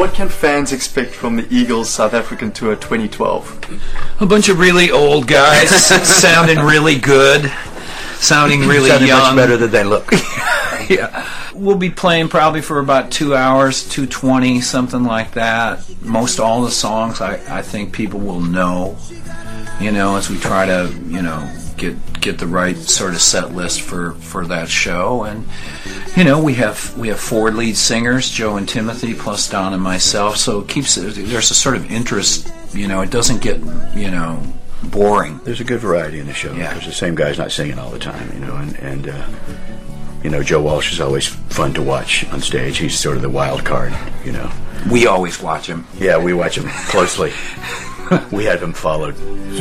what can fans expect from the Eagles South African Tour 2012? A bunch of really old guys sounding really good, sounding really sounding young. Much better than they look. Yeah. We'll be playing probably for about 2 hours, 2:20, something like that. Most all the songs I think people will know, as we try to, get the right sort of set list for that show. And we have 4 lead singers, Joe and Timothy, plus Don and myself, so there's a sort of interest. It doesn't get boring. There's a good variety in the show. Yeah. Because the same guy's not singing all the time, and Joe Walsh is always fun to watch on stage. He's sort of the wild card, We always watch him. Yeah, we watch him closely. We have him followed.